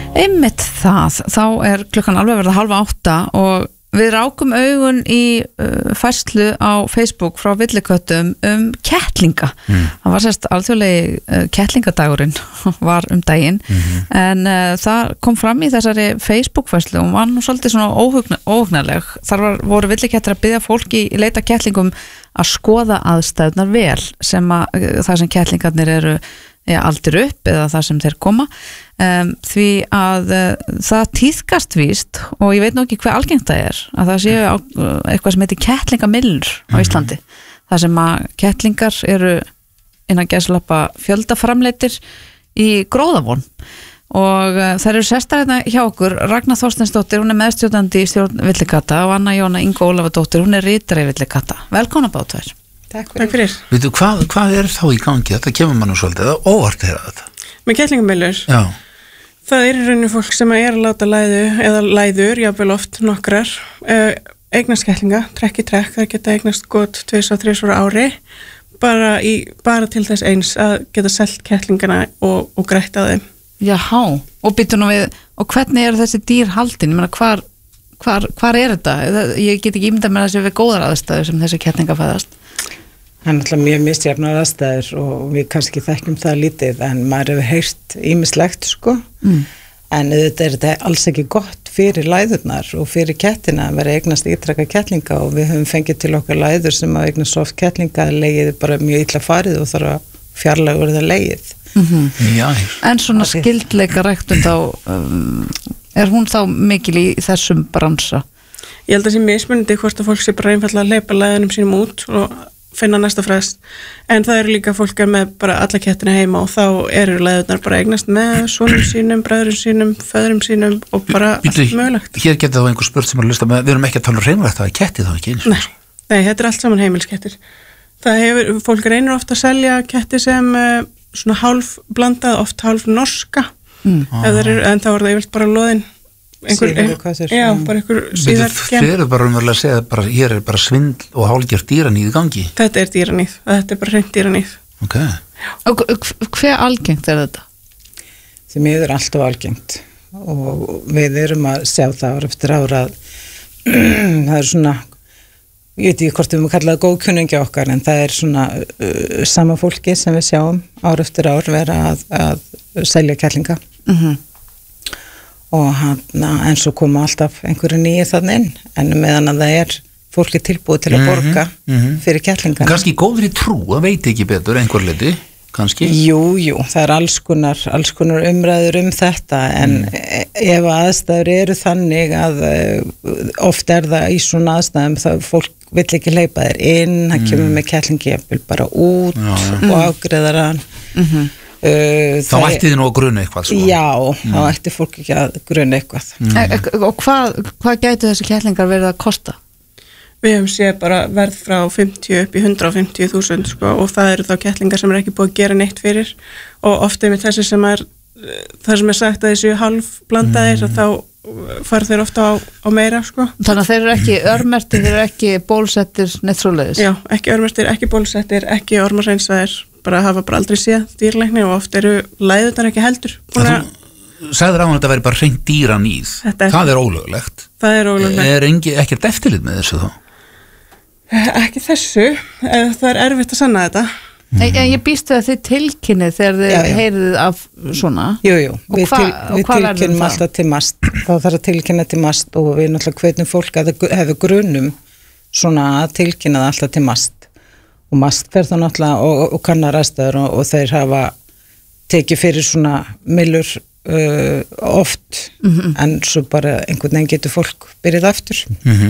Einmitt það, þá klukkan alveg verða 7:30 og við rákum augun í færslu á Facebook frá villiköttum kettlinga. Það var sérst alþjóðlegi kettlingadagurinn var daginn en það kom fram í þessari Facebook-færslu og var nú svolítið svona óhugnarleg. Þar voru villikettir að biðja fólki í leita kettlingum að skoða aðstæðunar vel sem það sem kettlingarnir eru aldir upp eða það sem þeir koma því að það tíðkast víst og ég veit nú ekki hver algengt það að það séu eitthvað sem heitir kettlingamillur á Íslandi það sem að kettlingar eru innan gæslappa fjöldaframleitir í gróðavon og þær eru sestar hérna hjá okkur Ragnar Þorsteinsdóttir, hún meðstjórnandi í stjórn Villikata og Anna Jóna Ingo Ólafadóttir, hún ritari Villikata. Velkomna báðar. Takk fyrir. Veitu, hvað þá í gangi? Þetta kemur mann svolítið að óvart heyra þetta. Með kettlingamillur? Já. Það í rauninni fólk sem að láta læðu eða læður, jafnvel oft nokkrar, eignast kettlinga, trekk í trekk, það geta eignast gott 2-3 ári, bara til þess eins að geta selt kettlingana og grætt á þeim. Jáhá, og býttu nú við, og hvernig eru þessi dýr haldin? Ég meina, hvar er þetta? Ég get ekki ímyndað með þessi við góðar aðstæður sem þessi kettlinga fæðast. Það náttúrulega mjög misjafnar aðstæður og við kannski þekkjum það lítið en maður hefur heyrt ýmislegt sko en þetta er þetta alls ekki gott fyrir læðurnar og fyrir kettina að vera eignast ítrekka kettlinga og við höfum fengið til okkar læður sem að eignast oft kettlinga legið bara mjög illa farið og þarf að fjarlæga úr það legið. En svona skildleika ræktun þá hún þá mikil í þessum bransa? Ég held að sé mismunandi hvort að fólk sé bara einfallega að hleypa læðunum sínum út og finna næsta frest, en það eru líka fólk með bara alla kettina heima og þá eru læðurnar bara eignast með sonum sínum, bræðurum sínum, föðurum sínum og bara allt mögulegt. Hér getur þá einhver spurt sem að lusta með, við erum ekki að tala hreinrækt að ketti þá ekki eins. Nei, þetta er allt saman heimilskettir. Fólk reynir ofta að selja ketti sem svona hálf blandað, oft hálf norska, en þá er það yfirlt bara loðin. Bara einhver síðar Þið eru bara umverulega að segja að hér er bara svindl og hálfgerð dýraníð í gangi. Þetta er dýraníð, þetta er bara hreint dýraníð. Og hver algengt er þetta? Því miður alltaf algengt og við erum að sjá það ár eftir ára að það er svona, ég veit ekki hvort við erum að kalla það góðkunningja okkar en það er svona sama fólki sem við sjáum ár eftir ár vera að selja kettlinga og en svo koma alltaf einhverju nýju þannig inn en meðan að það er fólki tilbúið til að borga fyrir kettlinga. Kannski góður í trú, það veit ekki betur einhver leiti, kannski? Jú, það er alls konar umræður þetta en ef aðstæður eru þannig að oft er það í svona aðstæðum það fólk vill ekki hleypa þér inn, það kemur með kettlingi bara út og afgreiðar hann. Þá ætti þið nú að gruna eitthvað svo. Já, þá ætti fólk ekki að gruna eitthvað. Og hvað gætu þessi kettlingar verið að kosta? Við höfum séð bara verð frá 50 upp í 150.000 sko, og það eru þá kettlingar sem ekki búið að gera neitt fyrir og ofta með þessi sem það sem sagt að þessu halv blandaðir og þá fara þeir ofta á meira sko. Þannig að þeir eru ekki örmertir, þeir eru ekki bólsettir neitt svoleiðis? Já, ekki örmertir, ekki bólsettir, ekki ormarhreinsaðir bara hafa bara aldrei séð dýrlækni og oft eru læðurnar ekki heldur. Þú sagðir á hann að þetta væri bara hreint dýraníð. Það er ólöglegt. Það er ólöglegt. Er ekkert eftirlit með þessu þá? Ekki þessu. Það er erfitt að sanna þetta. Ég býst við að þið tilkynnið þegar þið heyrið af svona. Jú, við tilkynnum alltaf til MAST. Þá þarf að tilkynna til MAST og við náttúrulega hvetjum fólk að það hefur grunum svona að tilkynna það alltaf til MAST. Og MAST fer þá náttúrulega og kannar aðstæður og þeir hafa tekið fyrir svona millur oft en svo bara einhvern veginn getur fólk byrjað aftur.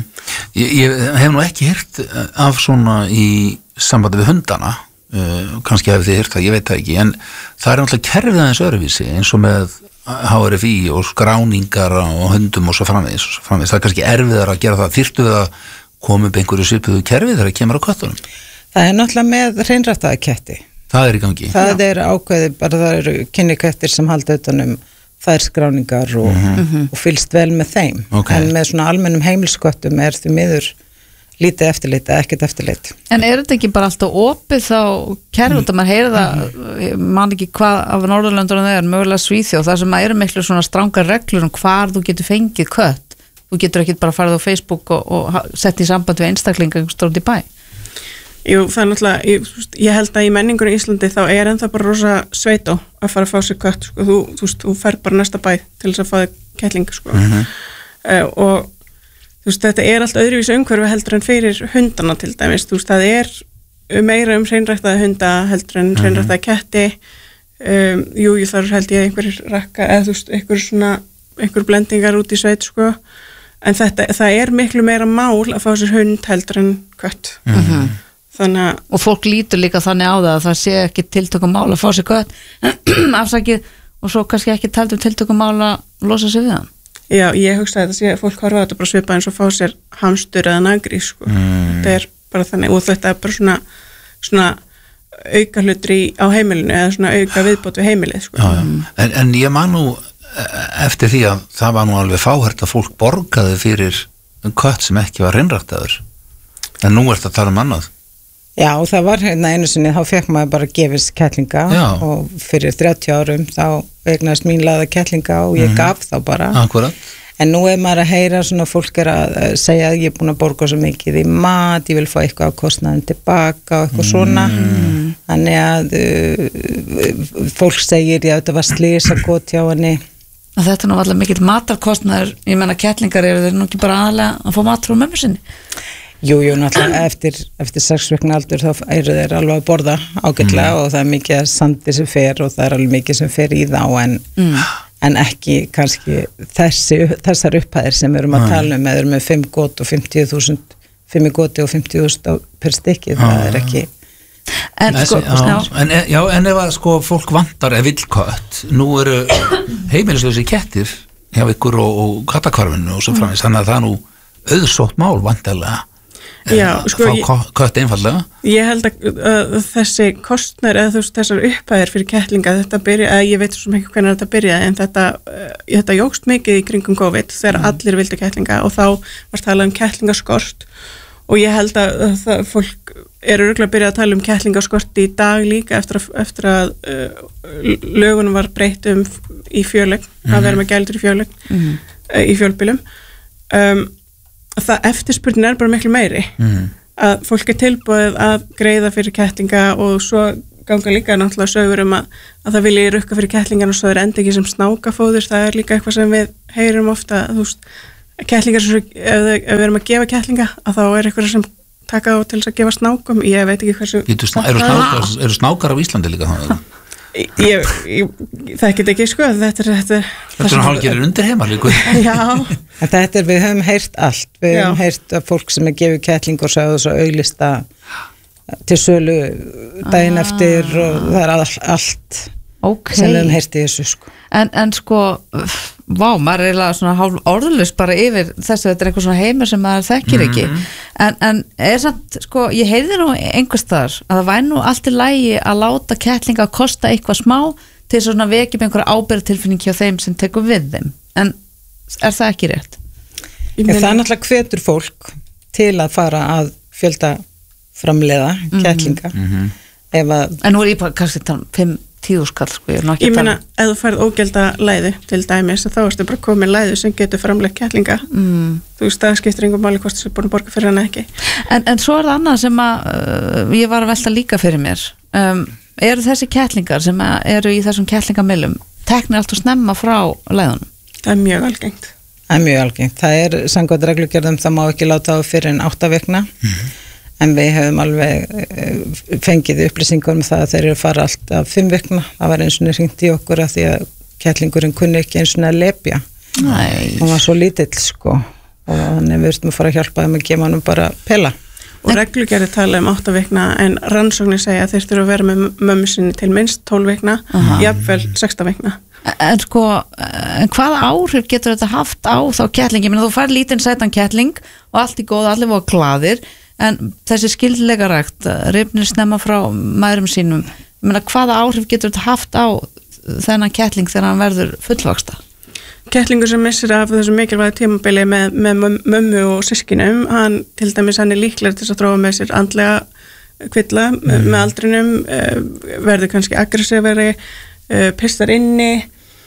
Ég hef nú ekki heyrt af svona í sambandi við hundana, kannski hefur þið heyrt það, ég veit það ekki, en það er náttúrulega kerfið aðeins öðruvísi eins og með HRFI og skráningar og hundum og svo framvegis. Það er kannski erfiðar að gera það, þyrftu við að koma upp einhverju svipuðu kerfið þegar það kemur á köttunum. Það er náttúrulega með hreinræktaða ketti. Það er í gangi. Það er ákveðið, bara það eru kynnikettir sem halda utanum þær skráningar og fylgst vel með þeim. En með svona almennum heimilsköttum er því miður lítið eftirlit eða ekkert eftirlit. En þetta ekki bara alltaf opið þá kerfi út að maður heyri það, man ekki hvað af Norðurlöndunum það mögulega Svíþjóð, það sem eru miklu svona strangar reglur hvar þú getur fengið kött. Þú getur ekki bara farið á Facebook og sett í samband við einstaklinga strónd í bæ. Jú, það náttúrulega, ég held að í menningunni í Íslandi þá ennþá bara rosa sveitó að fara að fá sér kött, sko. Þú fer bara næsta bæ til þess að fá þig kettling, sko. Og þetta allt öðruvísi umhverfi heldur en fyrir hundana til dæmis, það meira hreinræktaða hunda heldur en hreinræktaða ketti. Jú, þar held ég einhverjir rakka eða einhver blendingar út í sveit, sko. En það miklu meira mál að fá sér hund heldur en kött. Þannig og fólk lítur líka þannig á það sé ekki tiltökum mál að fá sér kött afsakið og svo kannski ekki tiltökum mál að losa sig við hann. Já, ég hugsaði að fólk horfa á þetta bara svipað eins og fá sér hamstur eða nagrís, sko. Þetta bara þannig, og þetta bara svona auka hlutur á heimilinu eða svona auka viðbót við heimilið, sko. Já. En ég man nú eftir því að það var nú alveg fáhært að fólk borgaði fyrir kött sem ekki var hreinræktaður. En nú er þetta annað. Já, það var einu sinni, þá fekk maður bara gefis kettlinga og fyrir 30 árum þá eignaðist mín laða kettlinga og ég gaf þá bara. Akkurat. En nú maður að heyra svona fólk að segja að ég búin að borga svo mikið í mat, ég vil fá eitthvað á kostnaðin tilbaka og eitthvað svona. Þannig að fólk segir, já, þetta var slisa gott hjá henni. Þetta nú alveg mikill matarkostnaður, ég menna kettlingar þeir nú ekki bara aðalega að fá matur á mömmu sinni. Jú, náttúrulega eftir 6 vikna aldur þá eru þeir alveg að borða ágætlega og það mikið sandi sem fer og það alveg mikið sem fer í þá en ekki kannski þessar upphæðir sem við erum að tala eða með 5 gott og 50.000 5 goti og 50.000 per stykki, það ekki En ef að sko fólk vantar vill kött, nú eru heimilislausi kettir hjá ykkur og kattakvarfinu og svo framins, þannig að það nú auðsótt mál vantarlega fá kött einfallega. Ég held að þessi kostnir eða þessar upphæðir fyrir kettlinga, þetta byrja, ég veit svo mikið hvernig þetta byrjaði, en þetta jógst mikið í kringum COVID þegar allir vildu kettlinga og þá var talað kettlingaskort og ég held að fólk örugglega byrjað að tala kettlingaskort í dag líka eftir að lögunum var breytt í fjöleik, að vera með gældur í fjöleik í fjölbýlum. Það eftirspurnin bara miklu meiri að fólk tilbúið að greiða fyrir kettlinga og svo ganga líka náttúrulega sögur að það vilji rukka fyrir kettlingan og svo enda ekki sem snákafóður, það líka eitthvað sem við heyrum ofta, kettlingar ef við erum að gefa kettlinga að þá eitthvað sem taka á til þess að gefa snákum, ég veit ekki hversu Eru snákar á Íslandi líka? Ég þekkit ekki, sko, þetta er hálfgerðir undir heima líka. Já. Við höfum heyrt allt, við höfum heyrt að fólk sem gefið kettling og sagði svo auglista til sölu daginn eftir og það allt sem við höfum heyrt í þessu, sko. En sko, maður eiginlega svona hálf orðlaus bara yfir þessu, þetta eitthvað svona heimur sem maður þekkir ekki en samt, sko, ég heyrði nú einhvers staðar að það væri nú allt í lagi að láta kettlinga að kosta eitthvað smá til svona vekja með einhverja ábyrgðartilfinning hjá þeim sem tekur við þeim, en er það ekki rétt? Það náttúrulega hvetur fólk til að fara að fjölda framleiða kettlinga en nú ég bara kannski tala 5-10 skall, sko, ég meina, ef þú færð ógelda læðu til dæmis, þá ertu bara komið læðu sem getur framleitt kettlinga þú veist, það skiptir engum máli hvort þú búin að borga fyrir hana ekki en svo er það annað sem að ég var að velta líka fyrir mér eru þessi kettlingar sem eru í þessum kettlingamillum teknir allt og snemma frá læðunum? Það er mjög algengt. Það er samkvæmt reglugerðum, það má ekki láta á fyrir en 8 vikna en við hefum alveg fengið upplýsingar það að þeir eru fara alltaf 5 vikna, það var eins og hringt í okkur að því að kettlingurinn kunni ekki eins og lepja hann var svo lítill, sko og þannig við erum að fara að hjálpa þeim að gefa hann bara pela og reglugerði tala 8 vikna en rannsóknir segja að þeir þurfa að vera með mömmu sinni til minnst 12 vikna jafnvel 16 vikna En sko, hvaða áhrif getur þetta haft á þá kettlingi? Þú fær lítinn sætan kettling og allt í góð, allir voru glaðir en þessi skildlega rækt rifnir snemma frá mæðrum sínum hvaða áhrif getur þetta haft á þennan kettling þegar hann verður fullvaksta? kettlingur sem missir af þessu mikilvæga tímabili með mömmu og systkinum, hann er líklega til að þróa með sér andlega kvilla með aldrinum, verður kannski aggressíveri, pistar inni,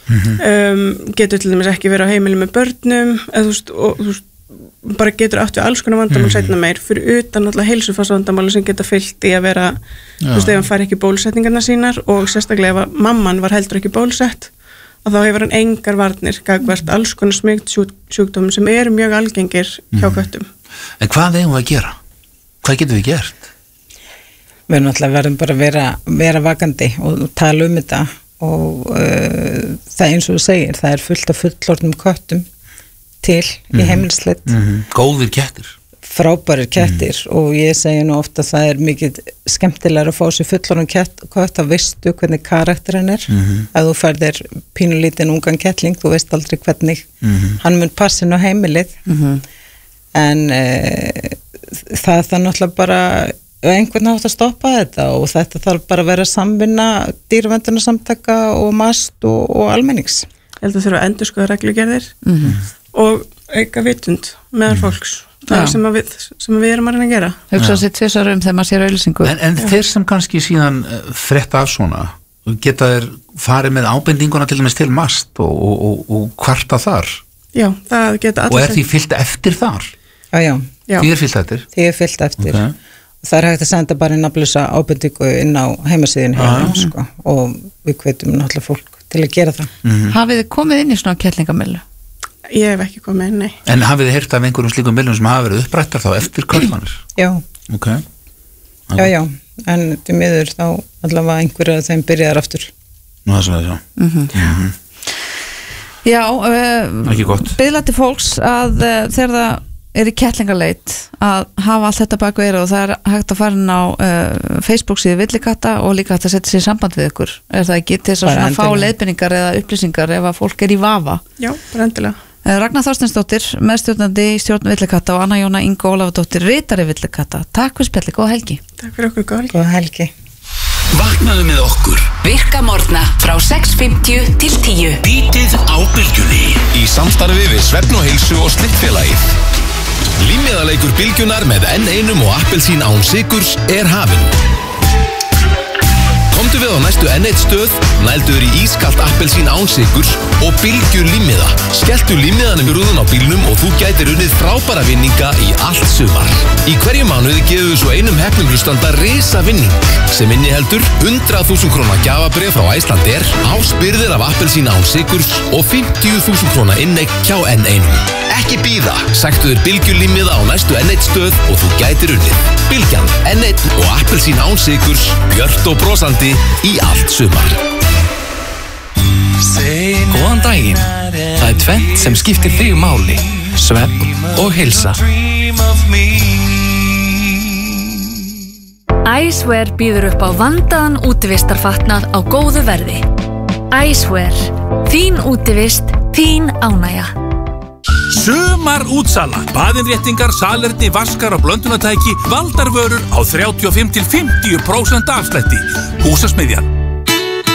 getur til dæmis ekki verið á heimili með börnum, og bara getur átt við alls konar vandamál seinna meir, fyrir utan alltaf heilsufarsvandamáli sem geta fylgt í að vera, ef hann fær ekki bólusetningarna sínar, og sérstaklega ef mamman var heldur ekki bólusett, og þá hefur hann engar varnir gagvart alls konar smygt sjúkdómum sem eru mjög algengir hjá köttum. En hvað eigum við að gera? Hvað getum við gert? Við verðum bara að vera vakandi og tala þetta og það eins og þú segir, það er fullt af fullorðnum köttum til í heimilisleit. Góðir kettir. Frábærir kettir og ég segi nú ofta að það er mikið skemmtilega að fá sér fullorðum kött að veistu hvernig karakterinn er. Ef þú færðir pínulítinn ungan kettling, þú veist aldrei hvernig hann mun passa inn á heimilið. En það náttúrulega bara einhvern átt að stoppa þetta og þetta þarf bara að vera samvinna dýraverndunarsamtaka og MAST og almennings. Ég held að þurfa að endurskoða reglugerðir og auka vitund meðal fólks. Það sem við erum að reyna að gera. Hugsa sér tvisvar þegar maður sér auglýsingu. En þeir sem kannski síðan frétta af svona, geta þeir farið með ábendinguna til dæmis til MAST og kvarta þar? Já, það geta allir. Og því fylgt eftir þar? Já. Því fylgt eftir? Því fylgt eftir. Okay. Það er hægt að senda bara nafnlausa ábendingu inn á heimasíðin hérna, og við hvetjum náttúrulega fólk til að gera það. Hafið þið komið inn í svona kettlingamillu? Ég hef ekki komið inn, nei. En hafið þið heyrt af einhverjum slíkum millum sem hafa verið upprættar þá eftir karlmannir? Já. Ok. Já, en til miður þá allavega einhverja af þeim byrjaðar aftur. Nú það sem við sjá. Já, ekki gott. Biðla til fólks að þegar það er í kettlingaleit að hafa allt þetta bak við og það er hægt að fara inn á Facebook síðu Villikatta og líka hægt að setja sér í samband við ykkur. Er það ekki til þess að fá leiðbeiningar eða upplýsingar ef að fólk er í vafa? Já, bara endilega. Ragnar Þorsteinsdóttir, meðstjórnandi í stjórn Villikatta og Anna Jóna Ingo Ólafadóttir, ritari Villikatta. Takk fyrir spjalli, góða helgi. Takk fyrir okkur, góða helgi. Vaknaðu með okkur. Virka morgna frá 6:50 til 10. Bítið á bylgjunni. Í samstarfi við Svefn og heilsu og Slittfélagið. Límmiðaleikur bylgjunar með N1 og appelsín án sykurs er hafinn. Komdu við á næstu N1 stöð, nælduður í ískalt appelsín án sykurs og bylgjur límmiða. Skelltu límmiðanum í rúðun á bílnum og þú gætir unnið frábæra vinninga í allt sumar. Í hverju mánuði gefum við svo einum heppnum hlustanda risa vinning sem inniheldur 100.000 króna gjafabréf frá Icelandair, áspyrðir af appelsín án sykurs og 50.000 króna inneign hjá N1. Ekki bíða, sæktu þér bylgjulímmiða á næstu N1 stöð og þú gætir unnið. Bylgjan, N1 og appelsín án sykurs, björt og brosandi í allt sumar. Góðan daginn. Það er tvennt sem skiptir þig máli. Svefn og heilsa. Icewear býður upp á vandaðan útivistarfatnað á góðu verði. Icewear. Þín útivist, þín ánægja. Sumar útsala, baðinréttingar, salerni, vaskar og blöndunartæki, valdarvörur á 35-50% afslætti. Húsasmiðjan.